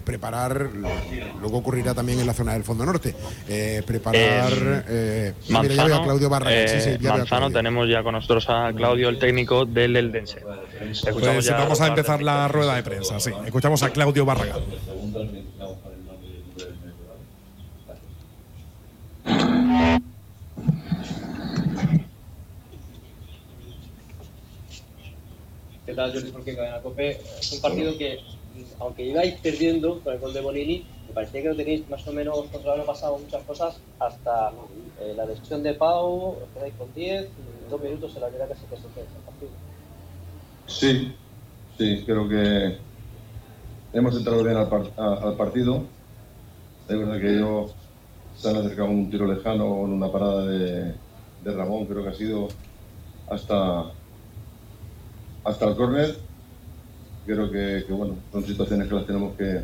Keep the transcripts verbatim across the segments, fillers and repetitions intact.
preparar lo que ocurrirá también en la zona del Fondo Norte. Eh, preparar... Eh, eh, Manzano, mira, ya veo a Claudio Barragán. eh, Sí, sí, ya Manzano, tenemos ya con nosotros a Claudio, el técnico del Eldense. Escuchamos pues ya vamos a empezar la rueda de prensa, sí. Escuchamos a Claudio Barragán. ¿Qué tal, Jordi Jorge, Cadena COPE? Es un partido que, aunque ibais perdiendo con el gol de Bonini, me parecía que lo tenéis más o menos controlado, pasado muchas cosas, hasta eh, la decisión de Pau, os quedáis con diez, en dos minutos se la queda casi que se queda el partido. Sí, sí, creo que hemos entrado bien al, par a, al partido. Es verdad que ellos se han acercado un tiro lejano en una parada de, de Ramón, creo que ha sido hasta... hasta el córner. Creo que, que bueno, son situaciones que las tenemos que,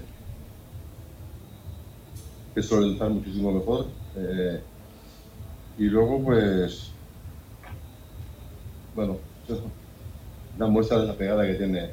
que solventar muchísimo mejor. Eh, y luego, pues, bueno, una muestra de la pegada que tiene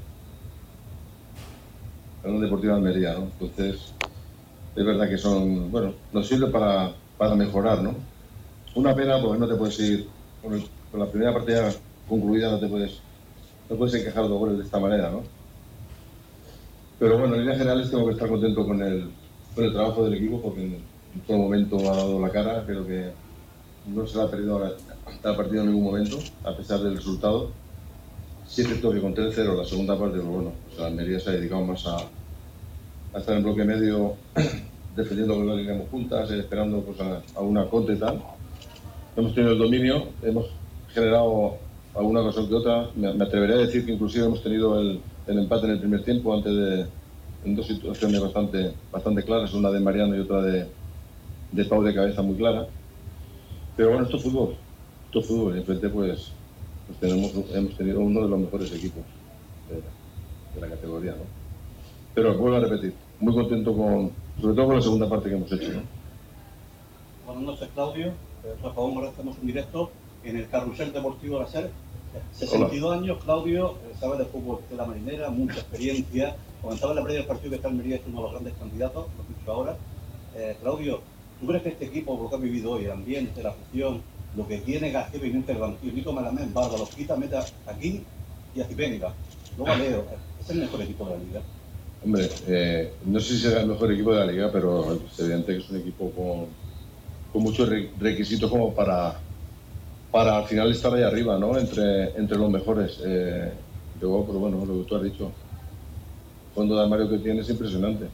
la Unión Deportiva de Almería, ¿no? Entonces, es verdad que son, bueno, nos sirve para, para mejorar, ¿no? Una pena, porque no te puedes ir, con, el, con la primera partida concluida no te puedes no puedes encajar dos goles de esta manera, ¿no? Pero bueno, en líneas generales tengo que estar contento con el, con el trabajo del equipo, porque en, en todo momento ha dado la cara. Creo que no se la ha perdido hasta el partido en ningún momento, a pesar del resultado. Sí es cierto que con tres cero la segunda parte, pues bueno, pues la Almería se ha dedicado más a, a estar en bloque medio, defendiendo que lo digamos juntas, eh, esperando pues, a, a una contra y tal. Hemos tenido el dominio, hemos generado alguna cosa que otra. Me, me atrevería a decir que inclusive hemos tenido el, el empate en el primer tiempo, antes de, en dos situaciones bastante, bastante claras, una de Mariano y otra de, de Pau de cabeza muy clara. Pero bueno, esto es fútbol, esto es fútbol, y enfrente pues, pues tenemos, hemos tenido uno de los mejores equipos de, de la categoría, ¿no? Pero vuelvo a repetir, muy contento con, sobre todo con la segunda parte que hemos hecho, ¿no? Buenas noches, Claudio. Por favor, ahora estamos en directo en el Carrusel Deportivo de la SER. sesenta y dos años, Claudio, sabe de fútbol de la marinera, mucha experiencia. Comentaba en la previa del partido que está Almería es uno de los grandes candidatos, lo he dicho ahora. Eh, Claudio, ¿tú crees que este equipo, por lo que ha vivido hoy, el ambiente, la afición, lo que tiene García Pimienta, el banquillo, Nito Malamén, Barba, los quita, mete aquí y a Cipénica? No valeo, es el mejor equipo de la liga. Hombre, eh, no sé si será el mejor equipo de la liga, pero es evidente que es un equipo con, con muchos requisitos como para... para al final estar ahí arriba, ¿no? Entre, entre los mejores. Eh, luego, pero bueno, lo que tú has dicho, el fondo de armario que tiene es impresionante.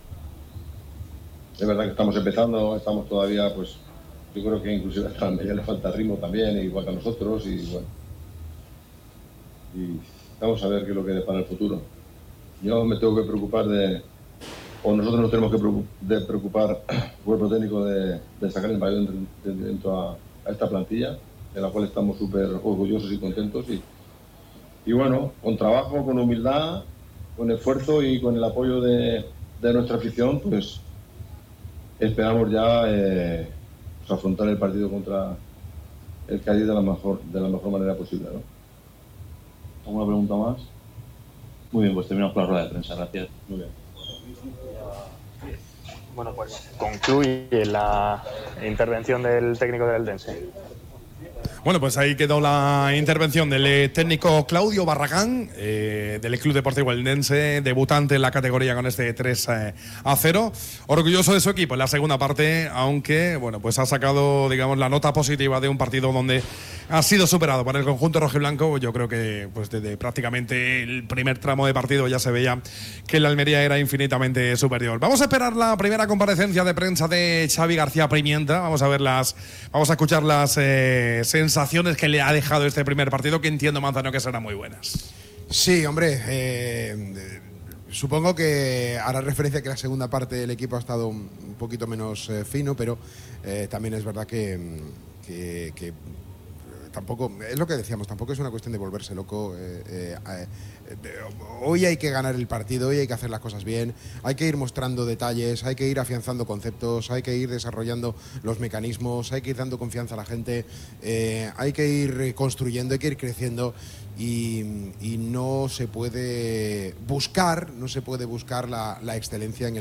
Es verdad que estamos empezando, estamos todavía, pues, yo creo que inclusive a la Almería le falta ritmo también, igual que a nosotros, y bueno. Y vamos a ver qué es lo que depara el futuro. Yo me tengo que preocupar de, o nosotros nos tenemos que preocupar, de preocupar el cuerpo técnico de, de sacar el mayor dentro, dentro a, a esta plantilla, de la cual estamos súper orgullosos y contentos. Y, y bueno, con trabajo, con humildad, con esfuerzo y con el apoyo de, de nuestra afición, pues esperamos ya eh, pues afrontar el partido contra el Cádiz de la mejor, de la mejor manera posible, ¿no? ¿Alguna pregunta más? Muy bien, pues terminamos con la rueda de prensa. Gracias. Muy bien. Bueno, pues concluye la intervención del técnico del Eldense. Bueno, pues ahí quedó la intervención del técnico Claudio Barragán, eh, del Club Deportivo Eldense, debutante en la categoría con este tres a cero. Orgulloso de su equipo en la segunda parte, aunque bueno, pues ha sacado, digamos, la nota positiva de un partido donde ha sido superado por el conjunto rojiblanco. Yo creo que pues desde prácticamente el primer tramo de partido ya se veía que la Almería era infinitamente superior. Vamos a esperar la primera comparecencia de prensa de Xavi García Pimienta. Vamos a ver las, vamos a escuchar las eh, sensaciones que le ha dejado este primer partido, que entiendo, Manzano, que serán muy buenas. Sí, hombre, eh, supongo que hará referencia a que la segunda parte del equipo ha estado un poquito menos eh, fino, pero eh, también es verdad que, que, que tampoco, es lo que decíamos, tampoco es una cuestión de volverse loco. Eh, eh, eh, hoy hay que ganar el partido, hoy hay que hacer las cosas bien, hay que ir mostrando detalles, hay que ir afianzando conceptos, hay que ir desarrollando los mecanismos, hay que ir dando confianza a la gente, eh, hay que ir construyendo, hay que ir creciendo. Y, y no se puede buscar, no se puede buscar la, la excelencia en el